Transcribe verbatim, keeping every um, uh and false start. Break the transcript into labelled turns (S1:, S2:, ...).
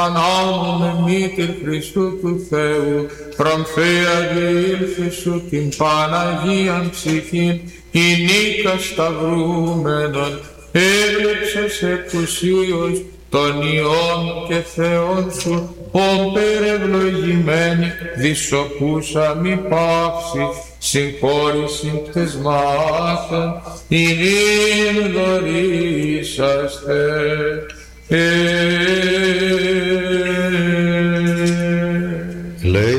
S1: Ανάμουμε μήτηρ Χριστού του Θεού, προμφέα διήλθε σου την Παναγίαν ψυχήν, η νίκα σταυρούμενον, έβλεψες εκουσίως των Υιών και Θεών σου, ον περευλογημένη δισοπούσα μη πάυση, συγχώρησιν πτεσμάτων, ημίν δωρήσαστε.